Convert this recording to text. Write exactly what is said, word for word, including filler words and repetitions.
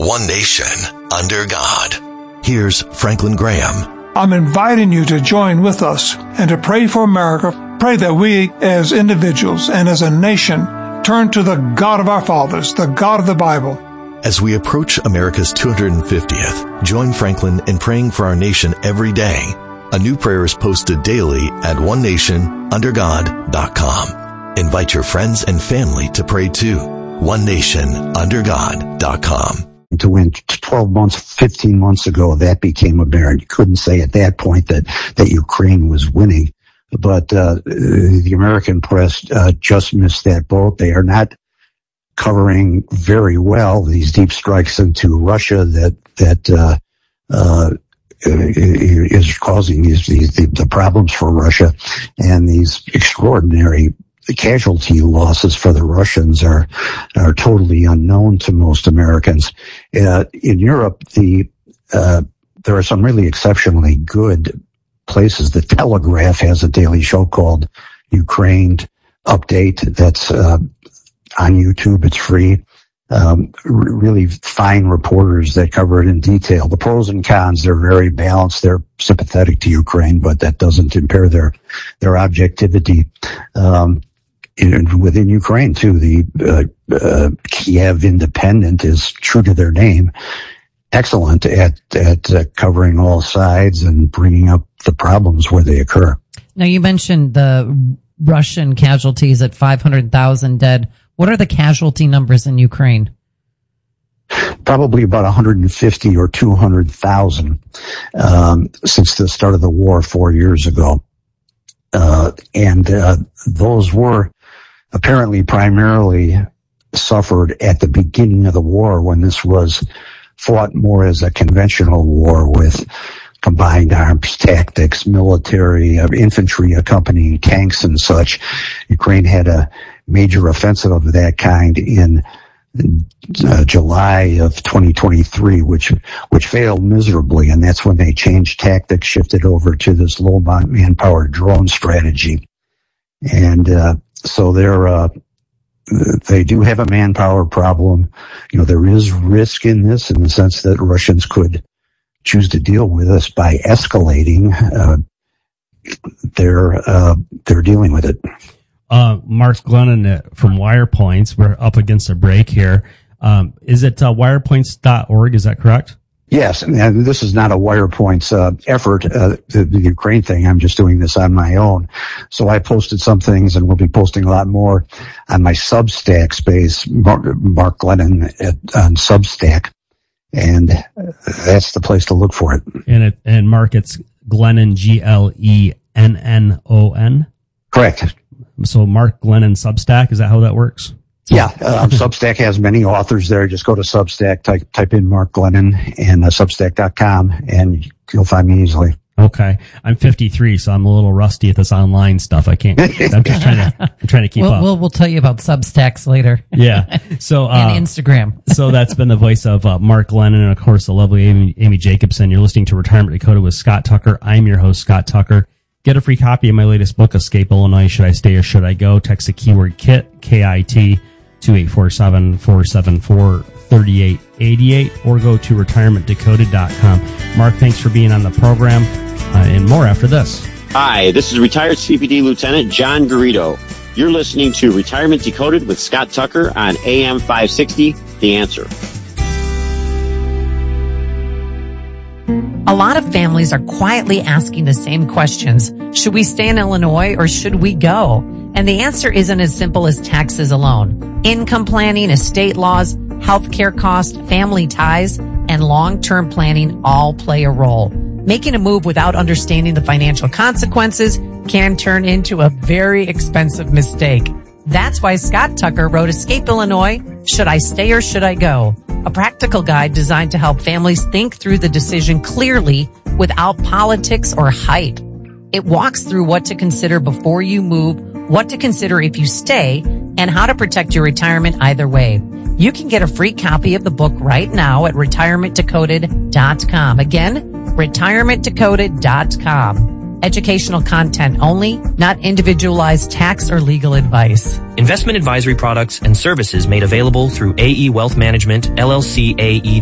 one nation, under God. Here's Franklin Graham. I'm inviting you to join with us and to pray for America. Pray that we as individuals and as a nation turn to the God of our fathers, the God of the Bible. As we approach America's two hundred fiftieth, join Franklin in praying for our nation every day. A new prayer is posted daily at one nation under god dot com. Invite your friends and family to pray too. one nation under god dot com. To win twelve months, fifteen months ago, that became apparent. You couldn't say at that point that, that Ukraine was winning. But uh, the American press uh, just missed that boat. They are not covering very well these deep strikes into Russia that that uh, uh, is causing these, these the, the problems for Russia, and these extraordinary casualty losses for the Russians are are totally unknown to most Americans. Uh, in Europe, the uh, there are some really exceptionally good places. The Telegraph has a daily show called Ukraine Update that's uh, on YouTube. It's free. Um, r- really fine reporters that cover it in detail. The pros and cons, they're very balanced. They're sympathetic to Ukraine, but that doesn't impair their their objectivity. Um, in, within Ukraine, too, the uh, uh, Kiev Independent is true to their name. Excellent at at uh, covering all sides and bringing up the problems where they occur. Now, you mentioned the Russian casualties at five hundred thousand dead. What are the casualty numbers in Ukraine? Probably about one hundred fifty or two hundred thousand um, since the start of the war four years ago. Uh, and uh, those were apparently primarily suffered at the beginning of the war, when this was fought more as a conventional war with combined arms tactics, military, uh, infantry accompanying tanks and such. Ukraine had a major offensive of that kind in uh, July of twenty twenty-three, which which failed miserably, and that's when they changed tactics, shifted over to this low manpower drone strategy. And uh, so they're uh, they do have a manpower problem. You know, there is risk in this, in the sense that Russians could choose to deal with us by escalating. Uh, they're uh, they're dealing with it. Uh, Mark Glennon from WirePoints. We're up against a break here. Um, is it uh, wirepoints dot org? Is that correct? Yes, and this is not a WirePoints uh, effort, uh, the, the Ukraine thing. I'm just doing this on my own. So I posted some things, and we'll be posting a lot more on my Substack space, Mark, Mark Glennon at, on Substack, and that's the place to look for it. And it and Mark, it's Glennon, G L E N N O N? Correct. So Mark Glennon Substack, is that how that works? Yeah, uh, Substack has many authors there. Just go to Substack, type type in Mark Glennon and uh, Substack dot com, and you'll find me easily. Okay, I'm fifty-three, so I'm a little rusty at this online stuff. I can't. I'm just trying to. I'm trying to keep we'll, up. We'll we'll tell you about Substacks later. Yeah. So uh, and Instagram. So that's been the voice of uh, Mark Glennon, and of course the lovely Amy, Amy Jacobson. You're listening to Retirement Decoded with Scott Tucker. I'm your host, Scott Tucker. Get a free copy of my latest book, Escape Illinois: Should I Stay or Should I Go? Text the keyword KIT, K I T, to eight four seven, four seven four, three eight eight eight, or go to retirement decoded dot com. Mark, thanks for being on the program, uh, and more after this. Hi, this is retired C P D Lieutenant John Garrido. You're listening to Retirement Decoded with Scott Tucker on A M five sixty, The Answer. A lot of families are quietly asking the same questions. Should we stay in Illinois or should we go? And the answer isn't as simple as taxes alone. Income planning, estate laws, healthcare costs, family ties, and long-term planning all play a role. Making a move without understanding the financial consequences can turn into a very expensive mistake. That's why Scott Tucker wrote Escape Illinois: Should I Stay or Should I Go? A practical guide designed to help families think through the decision clearly without politics or hype. It walks through what to consider before you move, what to consider if you stay, and how to protect your retirement either way. You can get a free copy of the book right now at retirement decoded dot com. Again, retirement decoded dot com. Educational content only, not individualized tax or legal advice. Investment advisory products and services made available through A E Wealth Management, L L C A E